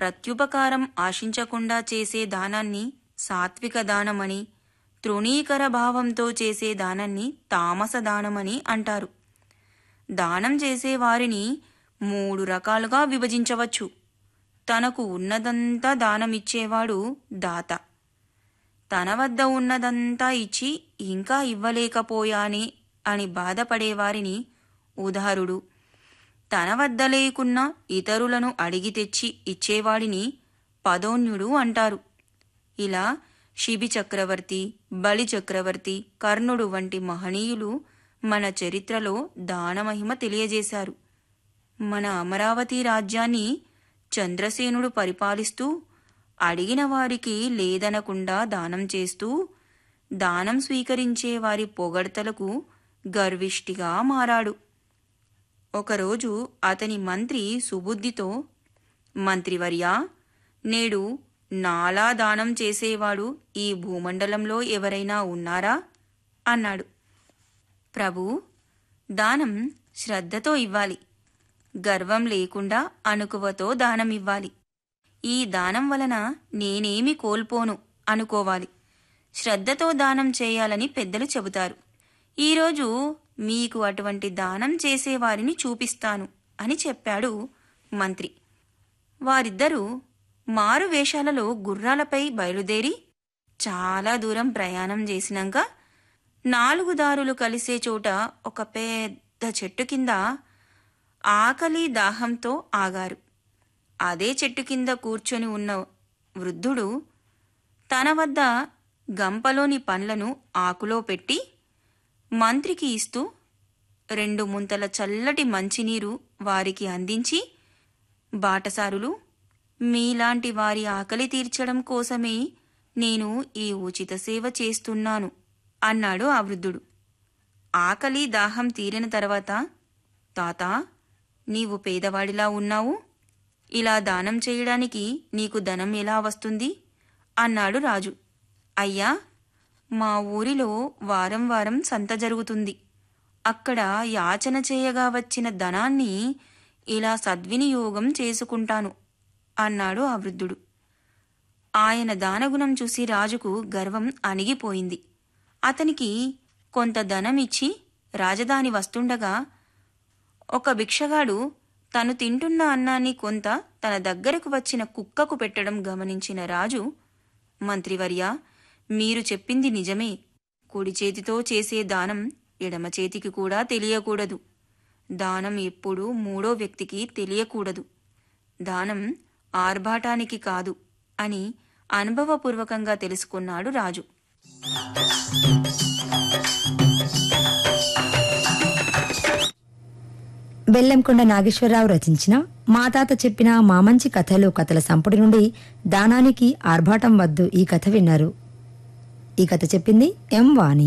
ప్రత్యుపకారం ఆశించకుండా చేసే దానాన్ని సాత్విక దానమని, తృణీకర భావంతో చేసే దానాన్ని తామస దానమని అంటారు. దానం చేసేవారిని 3 రకాలుగా విభజించవచ్చు. తనకు ఉన్నదంతా దానమిచ్చేవాడు దాత. తన వద్ద ఉన్నదంతా ఇచ్చి ఇంకా ఇవ్వలేకపోయానే అని బాధపడేవారిని ఉదారుడు. తన వద్ద లేకున్నా ఇతరులను అడిగి తెచ్చి ఇచ్చేవాడిని పదోన్యుడు అంటారు. ఇలా శిబి చక్రవర్తి, బలి చక్రవర్తి, కర్ణుడు వంటి మహనీయులు మన చరిత్రలో దానమహిమ తెలియజేశారు. మన అమరావతి రాజ్యాన్ని చంద్రసేనుడు పరిపాలిస్తూ అడిగిన వారికి లేదనకుండా దానం చేస్తూ, దానం స్వీకరించే వారి పొగడ్తలకు గర్విష్ఠిగా మారాడు. ఒకరోజు అతని మంత్రి సుబుద్ధితో, మంత్రివర్యా, నేడు నాలా దానం చేసేవాడు ఈ భూమండలంలో ఎవరైనా ఉన్నారా అన్నాడు. ప్రభూ, దానం శ్రద్ధతో ఇవ్వాలి. గర్వం లేకుండా అణకువతో దానం ఇవ్వాలి. ఈ దానం వలన నేనేమి కోల్పోను అనుకోవాలి. శ్రద్ధతో దానం చేయాలని పెద్దలు చెబుతారు. ఈరోజు మీకు అటువంటి దానం చేసేవారిని చూపిస్తాను అని చెప్పాడు మంత్రి. వారిద్దరూ మారు వేషాలలో గుర్రాలపై బయలుదేరి చాలా దూరం ప్రయాణం చేసినాక 4 దారులు కలిసే చోట ఒక పెద్ద చెట్టు కింద ఆకలి దాహంతో ఆగారు. అదే చెట్టు కింద కూర్చొని ఉన్న వృద్ధుడు తన వద్ద గంపలోని పండ్లను ఆకులో పెట్టి మంత్రికి ఇస్తూ 2 ముంతల చల్లటి మంచినీరు వారికి అందించి, బాటసారులు, మీలాంటి వారి ఆకలి తీర్చడం కోసమే నేను ఈ ఉచిత సేవ చేస్తున్నాను అన్నాడు ఆ వృద్ధుడు. ఆకలి దాహం తీరిన తర్వాత, తాతా, నీవు పేదవాడిలా ఉన్నావు, ఇలా దానం చేయడానికి నీకు ధనం ఎలా వస్తుంది అన్నాడు రాజు. అయ్యా, మా ఊరిలో వారం వారం సంత జరుగుతుంది. అక్కడ యాచన చేయగా వచ్చిన ధనాన్ని ఇలా సద్వినియోగం చేసుకుంటాను అన్నాడు ఆ వృద్ధుడు. ఆయన దానగుణం చూసి రాజుకు గర్వం అణిగిపోయింది. అతనికి కొంత ధనం ఇచ్చి రాజధాని వస్తుండగా ఒక భిక్షగాడు తను తింటున్న అన్నాన్ని కొంత తన దగ్గరకు వచ్చిన కుక్కకు పెట్టడం గమనించిన రాజు, మంత్రివర్యా, మీరు చెప్పింది నిజమే. కుడి చేతితో చేసే దానం ఎడమ చేతికి కూడా తెలియకూడదు. దానం ఎప్పుడూ 3వ వ్యక్తికి తెలియకూడదు. దానం ఆర్భాటానికి కాదు అని అనుభవపూర్వకంగా తెలుసుకున్నాడు రాజు. బెల్లంకొండ నాగేశ్వరరావు రచించిన మా తాత చెప్పిన మా మంచి కథలు కథల సంపుటి నుండి దానానికి ఆర్భాటం వద్దు ఈ కథ విన్నారు. ఈ కథ చెప్పింది ఎం వాణి.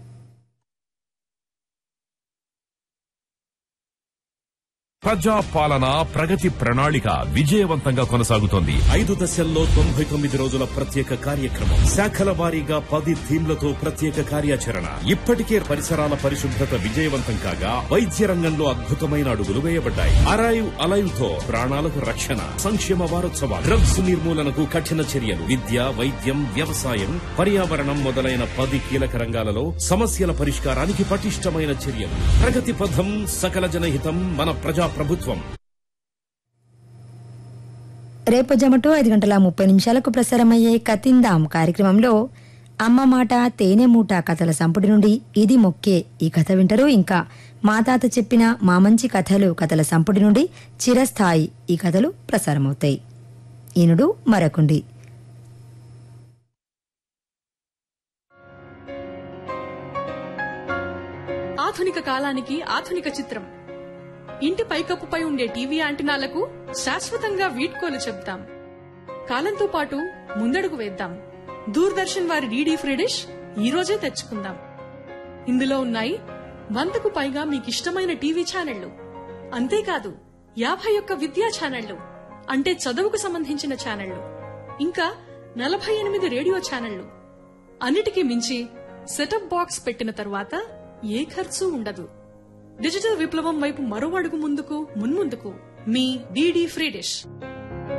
ప్రజా పాలన ప్రగతి ప్రణాళిక విజయవంతంగా కొనసాగుతోంది. 5 దశల్లో 99 రోజుల ప్రత్యేక కార్యక్రమం, శాఖల వారీగా 10 థీమ్లతో ప్రత్యేక కార్యాచరణ. ఇప్పటికే పరిసరాల పరిశుభ్రత విజయవంతం కాగా వైద్య రంగంలో అద్భుతమైన అడుగులు వేయబడ్డాయి. అరైవ్ అలైవ్ తో ప్రాణాలకు రక్షణ. సంక్షేమ వారోత్సవాలు, డ్రగ్స్ నిర్మూలనకు కఠిన చర్యలు, విద్య, వైద్యం, వ్యవసాయం, పర్యావరణం మొదలైన 10 కీలక రంగాలలో సమస్యల పరిష్కారానికి పటిష్టమైన చర్యలు. ప్రగతి పథం, సకల జనహితం, మన ప్రజా ప్రభుత్వం. రేపు జమటో 5:30 ప్రసారమయ్యే కతిందాం కార్యక్రమంలో అమ్మ మాట తేనె మూట కథల సంపుటి నుండి ఇది మొక్కే ఈ కథ వింటారు. ఇంకా మా తాత చెప్పిన మా మంచి కథలు కథల సంపుటి నుండి చిరస్థాయి ఈ కథలు ప్రసారమవుతాయి. ఈనుడు మరకుండి. ఆధునిక కాలానికి ఆధునిక చిత్రం. ఇంటి పైకప్పుపై ఉండే టీవీ యాంటినాలకు శాశ్వతంగా వీడ్కోలు చెప్తాం. కాలంతో పాటు ముందడుగు వేద్దాం. దూరదర్శన్ వారి డీడీ ఫ్రీ డిష్ ఈ రోజే తెచ్చుకుందాం. ఇందులో ఉన్నాయి 100కు పైగా మీకిష్టమైన టీవీ ఛానళ్లు. అంతేకాదు 51 విద్యా ఛానళ్లు, అంటే చదువుకు సంబంధించిన ఛానళ్లు, ఇంకా 48 రేడియో ఛానళ్లు. అన్నిటికీ మించి సెటప్ బాక్స్ పెట్టిన తరువాత ఏ ఖర్చు ఉండదు. డిజిటల్ విప్లవం వైపు మరో అడుగు ముందుకు మున్ముందుకు. మీ డీడీ ఫ్రీ డిష్.